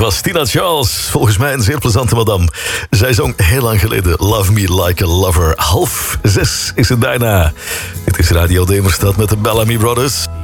was Tina Charles. Volgens mij een zeer plezante madame. Zij zong heel lang geleden Love Me Like a Lover. 5:30 is het bijna. Dit is Radio Demerstad met de Bellamy Brothers.